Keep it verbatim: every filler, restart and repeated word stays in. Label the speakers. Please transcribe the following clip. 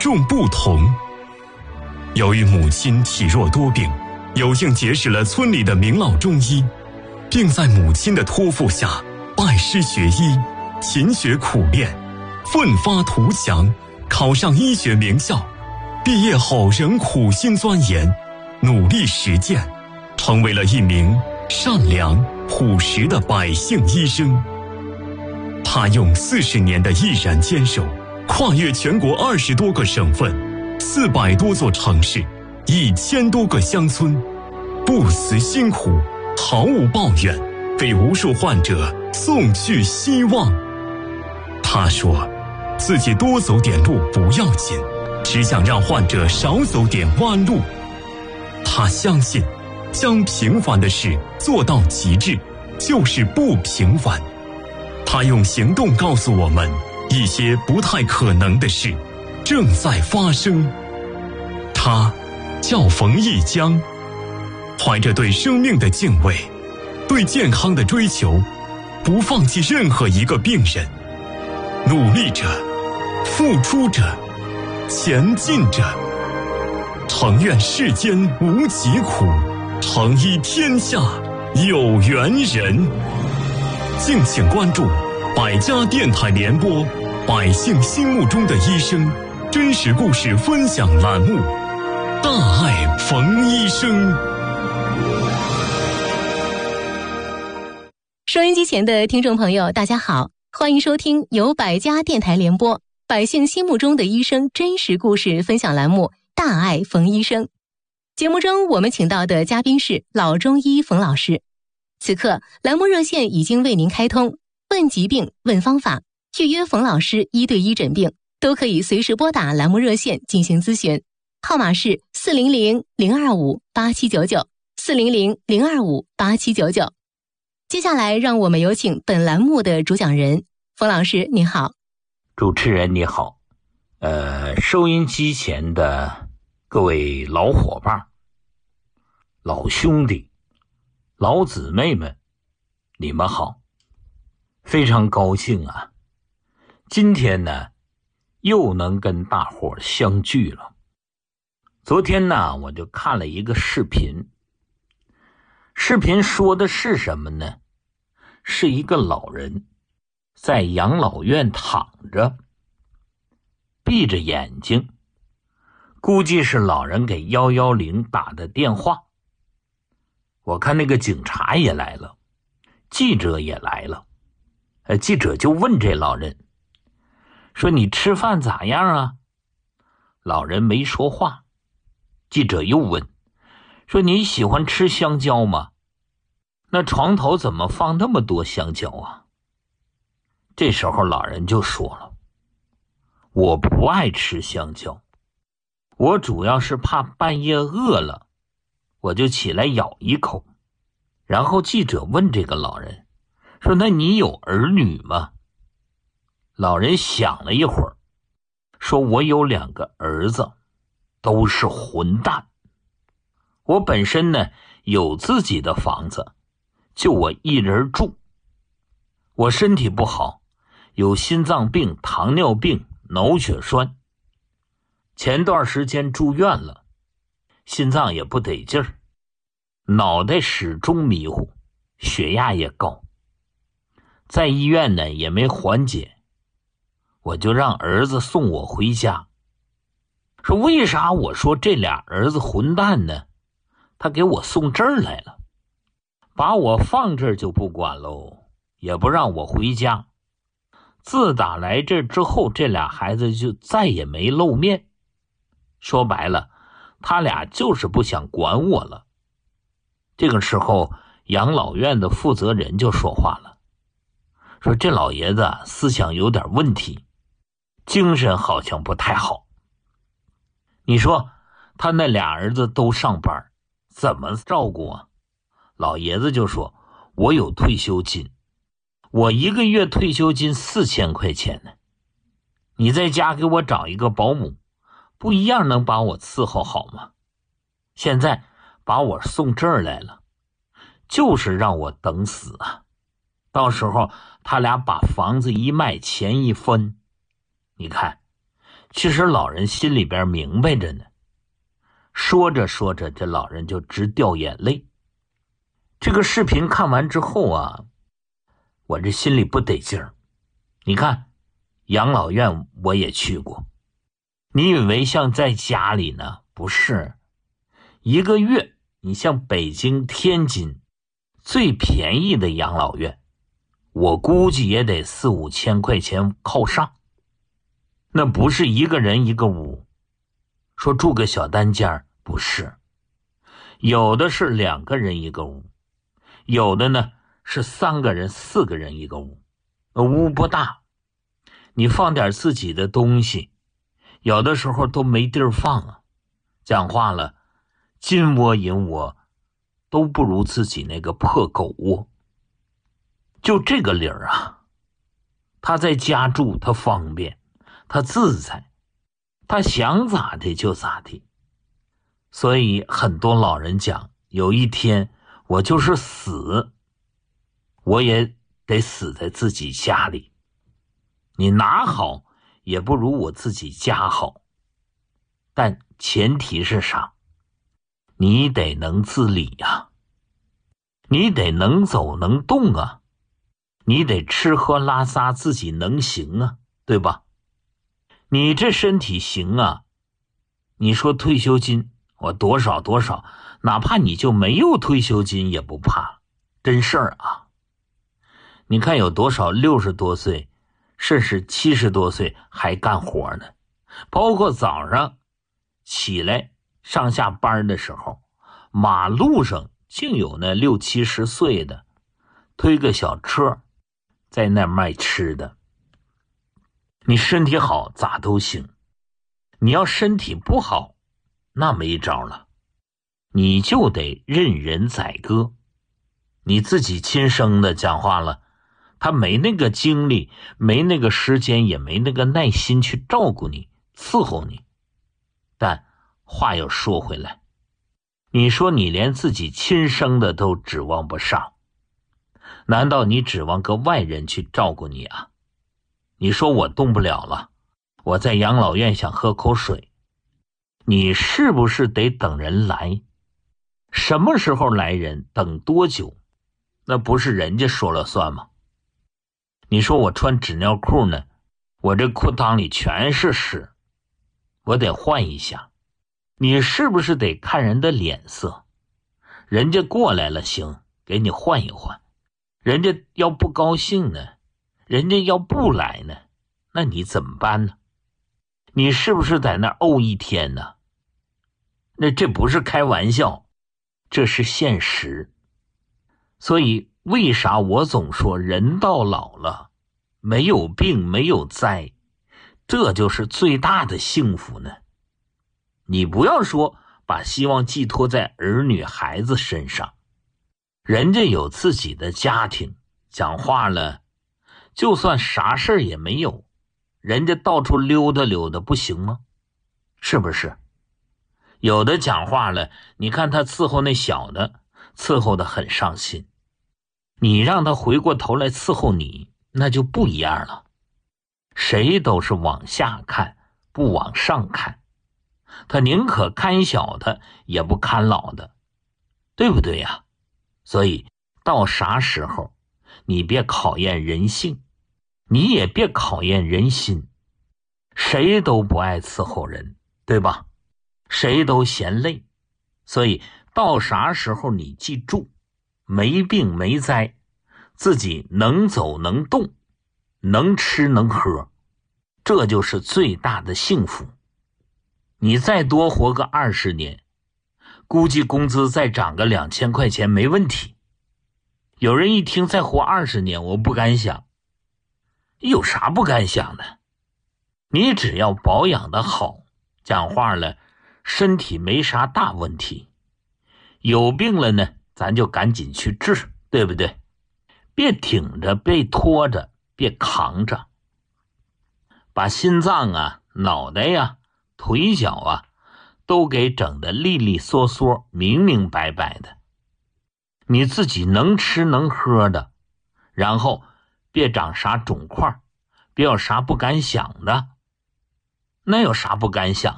Speaker 1: 众不同。由于母亲体弱多病，有幸结识了村里的名老中医，并在母亲的托付下拜师学医，勤学苦练，奋发图强，考上医学名校。毕业后仍苦心钻研，努力实践，成为了一名善良朴实的百姓医生。他用四十年的毅然坚守，跨越全国二十多个省份、四百多座城市、一千多个乡村，不辞辛苦，毫无抱怨，给无数患者送去希望。他说，自己多走点路不要紧，只想让患者少走点弯路。他相信，将平凡的事做到极致，就是不平凡。他用行动告诉我们，一些不太可能的事正在发生。他叫冯一江，怀着对生命的敬畏，对健康的追求，不放弃任何一个病人，努力着，付出着，前进着。诚愿世间无疾苦，诚医天下有缘人。敬请关注百家电台联播百姓心目中的医生真实故事分享栏目，大爱冯医生。
Speaker 2: 收音机前的听众朋友大家好，欢迎收听由百家电台联播百姓心目中的医生真实故事分享栏目，大爱冯医生。节目中我们请到的嘉宾是老中医冯老师。此刻栏目热线已经为您开通，问疾病问方法，预约冯老师一对一诊病，都可以随时拨打栏目热线进行咨询，号码是四零零零二五八七九九 四零零零二五八七九九。接下来让我们有请本栏目的主讲人冯老师，你好。
Speaker 3: 主持人你好，呃，收音机前的各位老伙伴、老兄弟、老姊妹们，你们好，非常高兴啊！今天呢，又能跟大伙相聚了。昨天呢，我就看了一个视频，视频说的是什么呢？是一个老人在养老院躺着，闭着眼睛，估计是老人给一一零打的电话。我看那个警察也来了，记者也来了，呃，记者就问这老人说，你吃饭咋样啊？老人没说话。记者又问说，你喜欢吃香蕉吗？那床头怎么放那么多香蕉啊？这时候老人就说了，我不爱吃香蕉，我主要是怕半夜饿了，我就起来咬一口。然后记者问这个老人说，那你有儿女吗？老人想了一会儿，说，我有两个儿子，都是混蛋。我本身呢有自己的房子，就我一人住。我身体不好，有心脏病、糖尿病、脑血栓。前段时间住院了，心脏也不得劲儿，脑袋始终迷糊，血压也高，在医院呢也没缓解，我就让儿子送我回家。说为啥我说这俩儿子混蛋呢？他给我送这儿来了，把我放这儿就不管喽，也不让我回家。自打来这之后，这俩孩子就再也没露面。说白了，他俩就是不想管我了。这个时候，养老院的负责人就说话了，说这老爷子思想有点问题，精神好像不太好。你说他那俩儿子都上班，怎么照顾啊？老爷子就说，我有退休金，我一个月退休金四千块钱呢，你在家给我找一个保姆，不一样能把我伺候好吗？现在把我送这儿来了，就是让我等死啊！到时候他俩把房子一卖，钱一分，你看其实老人心里边明白着呢。说着说着，这老人就直掉眼泪。这个视频看完之后啊，我这心里不得劲儿。你看，养老院我也去过，你以为像在家里呢？不是，一个月你像北京、天津最便宜的养老院，我估计也得四五千块钱靠上。那不是一个人一个屋，说住个小单间，不是，有的是两个人一个屋，有的呢是三个人四个人一个屋，屋不大，你放点自己的东西，有的时候都没地儿放啊。讲话了，金窝银窝都不如自己那个破狗窝。就这个理儿啊，他在家住他方便，他自在，他想咋的就咋的。所以很多老人讲，有一天我就是死，我也得死在自己家里。你哪好也不如我自己家好，但前提是啥？你得能自理啊，你得能走能动啊，你得吃喝拉撒自己能行啊，对吧？你这身体行啊，你说退休金我多少多少，哪怕你就没有退休金也不怕，真事儿啊。你看有多少六十多岁甚至七十多岁还干活呢，包括早上起来上下班的时候，马路上竟有那六七十岁的推个小车在那卖吃的。你身体好咋都行，你要身体不好那没招了，你就得任人宰割。你自己亲生的讲话了，他没那个精力，没那个时间，也没那个耐心去照顾你伺候你。但话又说回来，你说你连自己亲生的都指望不上，难道你指望个外人去照顾你啊？你说我动不了了，我在养老院想喝口水，你是不是得等人来？什么时候来人，等多久，那不是人家说了算吗？你说我穿纸尿裤呢，我这裤裆里全是屎，我得换一下，你是不是得看人的脸色？人家过来了行，给你换一换，人家要不高兴呢，人家要不来呢，那你怎么办呢？你是不是在那怄一天呢？那这不是开玩笑，这是现实。所以为啥我总说人到老了没有病没有灾，这就是最大的幸福呢？你不要说把希望寄托在儿女孩子身上，人家有自己的家庭，讲话了就算啥事儿也没有，人家到处溜达溜达不行吗？是不是？有的讲话了，你看他伺候那小的，伺候的很上心，你让他回过头来伺候你，那就不一样了。谁都是往下看，不往上看，他宁可看小的，也不看老的，对不对呀？所以到啥时候，你别考验人性，你也别考验人心，谁都不爱伺候人，对吧？谁都嫌累，所以到啥时候你记住，没病没灾，自己能走能动，能吃能喝，这就是最大的幸福。你再多活个二十年，估计工资再涨个两千块钱没问题。有人一听再活二十年，我不敢想，有啥不敢想的？你只要保养的好，讲话了身体没啥大问题，有病了呢咱就赶紧去治，对不对？别挺着，别拖着，别扛着，把心脏啊脑袋呀腿脚啊都给整得利利索索明明白白的，你自己能吃能喝的，然后别长啥肿块，别有啥不敢想的， 那有啥不敢想